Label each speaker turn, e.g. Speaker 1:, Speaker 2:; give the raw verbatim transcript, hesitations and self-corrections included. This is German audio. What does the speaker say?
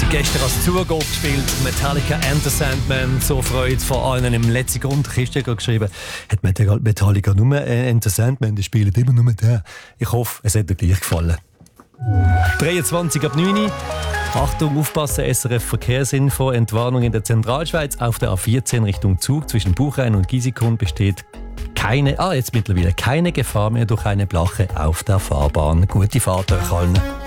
Speaker 1: Gestern als Zugabe gespielt, Metallica and the Sandman, so Freude vor allen im letzten Grund. Christian hat geschrieben, hat Metallica nur äh, and the Sandman, die spielen immer nur der. Ich hoffe, es hat dir gleich gefallen. dreiundzwanzig ab neun Uhr. Achtung, aufpassen, S R F Verkehrsinfo, Entwarnung in der Zentralschweiz. Auf der A vierzehn Richtung Zug zwischen Buchheim und Gisikon besteht keine, ah jetzt mittlerweile, keine Gefahr mehr durch eine Blache auf der Fahrbahn. Gute Fahrt euch allen.